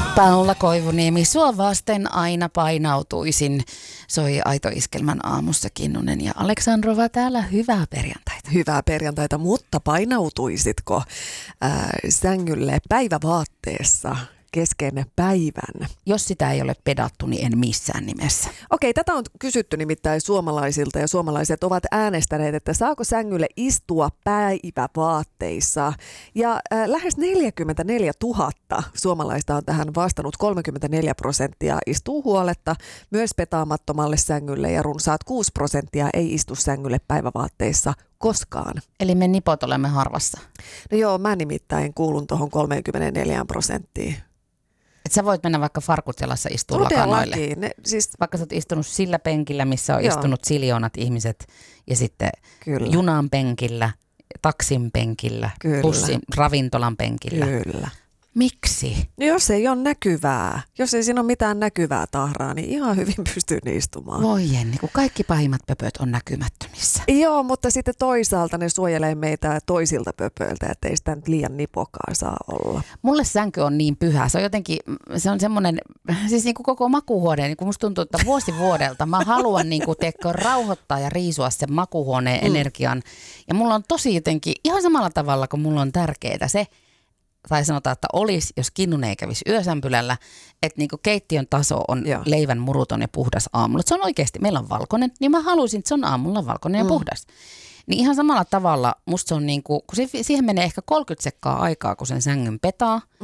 Paula Koivuniemi, sua vasten aina painautuisin. Soi Aito Iskelmän aamussa Kinnunen ja Aleksandrova täällä. Hyvää perjantaita. Hyvää perjantaita, mutta painautuisitko sängylle päivävaatteessa kesken päivän? Jos sitä ei ole pedattu, niin en missään nimessä. Okei, tätä on kysytty nimittäin suomalaisilta ja suomalaiset ovat äänestäneet, että saako sängylle istua päivävaatteissa. Ja lähes 44 000 suomalaista on tähän vastannut, 34% istuu huoletta myös petaamattomalle sängylle ja runsaat 6% ei istu sängylle päivävaatteissa koskaan. Eli me nipot olemme harvassa. No joo, mä nimittäin kuulun tuohon 34%. Et sä voit mennä vaikka farkut jalassa istua lakanoille. Siis vaikka sä oot istunut sillä penkillä, missä on istunut siljoonat ihmiset ja sitten kyllä. Junan penkillä, taksin penkillä, bussin, ravintolan penkillä. Kyllä. Miksi? No jos ei ole näkyvää, jos ei siinä ole mitään näkyvää tahraa, niin ihan hyvin pystyy istumaan. Voi Jenni, kun kaikki pahimmat pöpöt on näkymättömissä. Joo, mutta sitten toisaalta ne suojelee meitä toisilta pöpöiltä, että ei sitä nyt liian nipokaa saa olla. Mulle sänky on niin pyhä. Se on jotenkin, se on semmoinen, siis niin kuin koko makuuhuone, niin kuin musta tuntuu, että vuosi vuodelta mä haluan niin kuin, rauhoittaa ja riisua sen makuuhuoneen energian. Ja mulla on tosi jotenkin, ihan samalla tavalla kuin mulla on tärkeää se, tai sanotaan, että olisi, jos Kinnunen ei kävisi yösämpylällä, että niinku keittiön taso on leivän muruton ja puhdas aamulla. Se on oikeasti, meillä on valkoinen, niin mä haluaisin, että se on aamulla valkoinen ja puhdas. Niin ihan samalla tavalla musta se on niinku, kun siihen menee ehkä 30 sekkaa aikaa, kun sen sängyn petaa.